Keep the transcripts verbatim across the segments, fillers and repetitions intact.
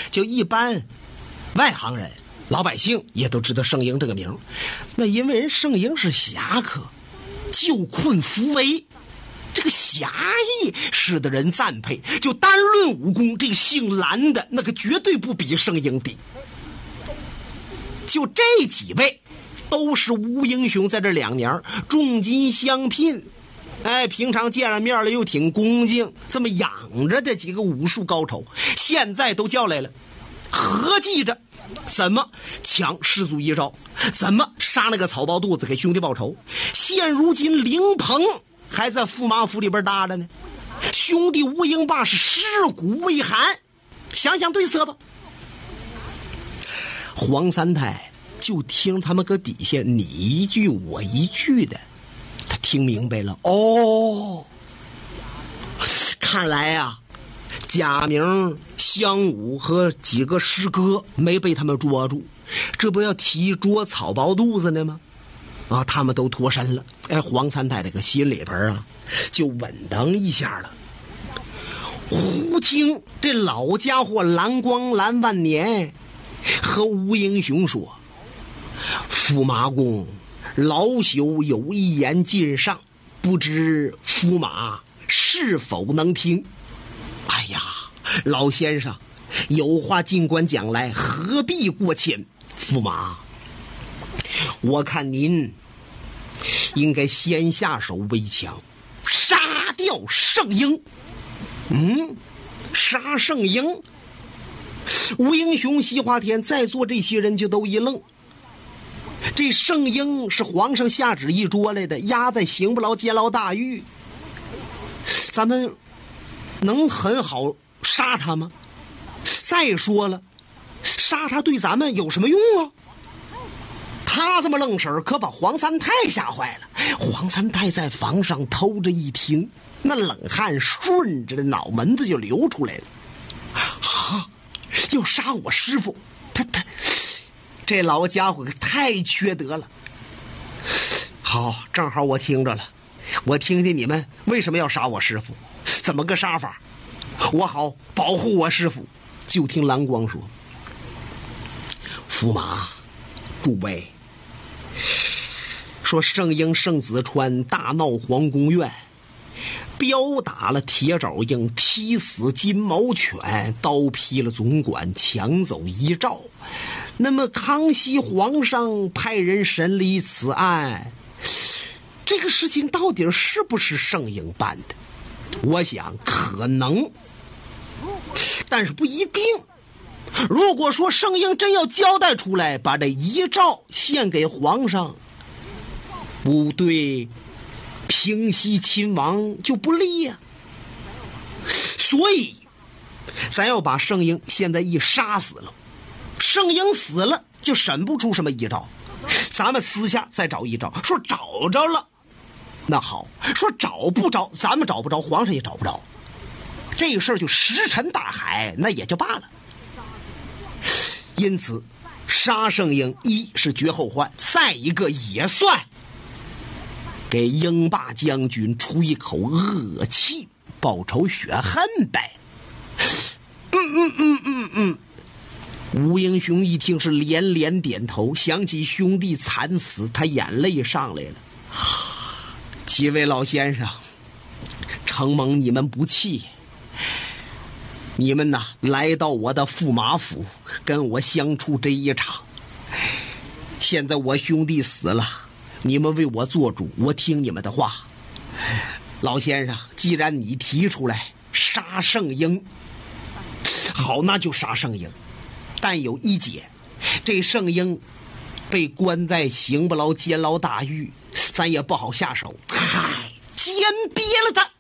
就一般外行人老百姓也都知道圣婴这个名，那因为人圣婴是侠客，救困扶危，这个侠义使得人赞佩。就单论武功，这个姓蓝的那个绝对不比圣婴低。就这几位都是吴英雄在这两年重金相聘，哎，平常见了面了又挺恭敬，这么养着的几个武术高手，现在都叫来了，合计着怎么抢师祖遗诏，怎么杀那个草包肚子给兄弟报仇。现如今凌鹏还在驸马府里边搭着呢，兄弟吴英霸是尸骨未寒，想想对策吧。黄三太就听他们搁底下你一句我一句的，他听明白了。哦，看来啊，贾明、襄武和几个师哥没被他们捉住，这不要提捉草包肚子呢吗？啊，他们都脱身了。哎，黄三太这个心里边啊就稳当一下了。忽听这老家伙蓝光蓝万年和吴英雄说，驸马公老朽有一言进上，不知驸马是否能听。哎呀，老先生有话尽管讲来，何必过谦。驸马，我看您应该先下手为强，杀掉圣婴。嗯，杀圣婴。吴英雄、西华田在座这些人就都一愣。这圣婴是皇上下旨一捉来的，押在刑部牢监牢大狱，咱们能很好杀他吗？再说了，杀他对咱们有什么用啊？他这么愣神儿，可把黄三太吓坏了。黄三太在房上偷着一听，那冷汗顺着脑门子就流出来了。啊，要杀我师父，他他这老家伙太缺德了。好，正好我听着了，我听听你们为什么要杀我师父，怎么个杀法，我好保护我师父。就听蓝光说，驸马，诸位，说圣婴圣子川大闹皇宫院，彪打了铁爪鹰，踢死金毛犬，刀劈了总管，抢走遗诏。那么康熙皇上派人审理此案，这个事情到底是不是圣婴办的？我想可能，但是不一定。如果说圣婴真要交代出来，把这遗诏献给皇上，不对平西亲王就不利呀、啊。所以咱要把圣婴现在一杀死了，圣婴死了就审不出什么遗诏，咱们私下再找遗诏，说找着了那好，说找不着，咱们找不着，皇上也找不着，这个事儿就石沉大海，那也就罢了。因此杀圣婴一是绝后患，再一个也算给英霸将军出一口恶气，报仇雪恨呗。嗯嗯嗯嗯嗯。吴英雄一听是连连点头，想起兄弟惨死，他眼泪上来了。几位老先生，承蒙你们不弃，你们呐来到我的驸马府跟我相处这一场，现在我兄弟死了，你们为我做主，我听你们的话。老先生，既然你提出来杀圣婴，好，那就杀圣婴，但有一解，这圣婴被关在刑部牢监牢大狱，咱也不好下手，嗨，奸憋了他。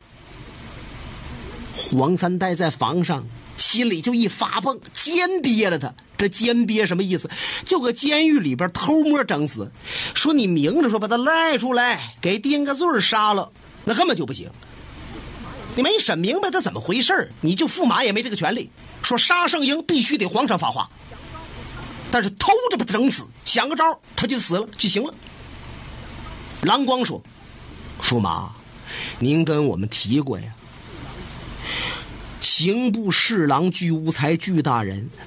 黄三代在房上心里就一发蹦，奸憋了他。这奸憋什么意思？就搁监狱里边偷摸整死，说你明着说把他赖出来给定个罪杀了，那根本就不行。你没审明白他怎么回事，你就驸马也没这个权利。说杀圣婴必须得皇上发话，但是偷着把他整死，想个招他就死了就行了。蓝光说，驸马您跟我们提过呀，刑部侍郎巨无才巨大人